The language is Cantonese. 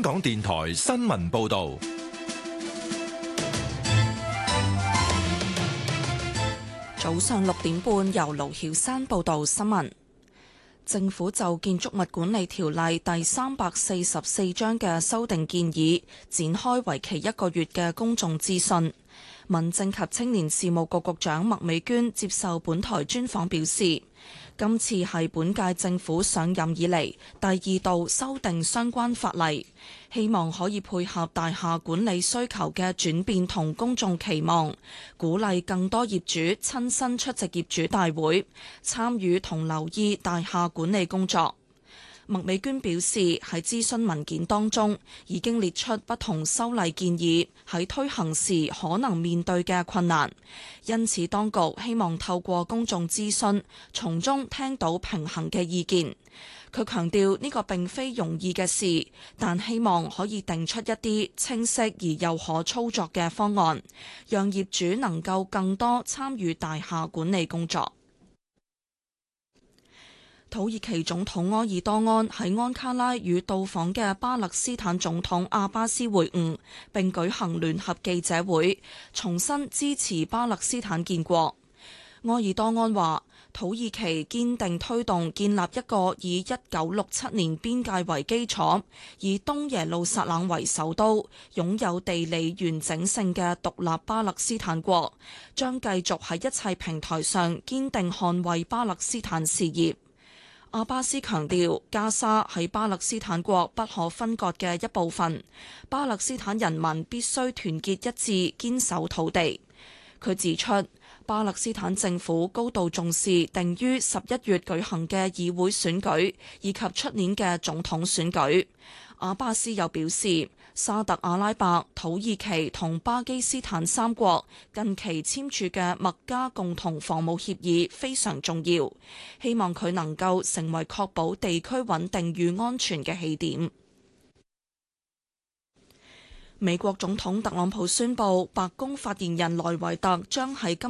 港電台新聞報道。 早上6點半，由盧曉珊報道新聞。政府就建築物管理條例第344章嘅修訂建議，展開為期1個月嘅公眾諮詢。民政及青年事務局局長麥美娟接受本台專訪表示，今次係本屆政府上任以嚟第2度修訂相關法例，希望可以配合大廈管理需求嘅轉變同公眾期望，鼓勵更多業主親身出席業主大會，參與同留意大廈管理工作。麥美娟表示，喺諮詢文件當中已經列出不同修例建議喺推行時可能面對嘅困難，因此當局希望透過公眾諮詢，從中聽到平衡嘅意見。佢強調呢個並非容易嘅事，但希望可以定出一啲清晰而又可操作嘅方案，讓業主能夠更多參與大廈管理工作。土耳其總統埃爾多安喺安卡拉與到訪嘅巴勒斯坦總統阿巴斯會晤，並舉行聯合記者會，重申支持巴勒斯坦建國。埃爾多安話，土耳其堅定推動建立一個以1967年邊界為基礎，以東耶路撒冷為首都，擁有地理完整性嘅獨立巴勒斯坦國，將繼續喺一切平台上堅定捍衛巴勒斯坦事業。阿巴斯強調，加沙係巴勒斯坦國不可分割嘅一部分，巴勒斯坦人民必須團結一致，堅守土地。佢指出，巴勒斯坦政府高度重視定於11月舉行嘅議會選舉，以及出年嘅總統選舉。阿巴斯又表示，沙特阿拉伯、土耳其同巴基斯坦3國近期簽署嘅麥加共同防務協議非常重要，希望佢能夠成為確保地區穩定與安全嘅起點。美國總統特朗普宣布，白宮發言人萊維特將喺今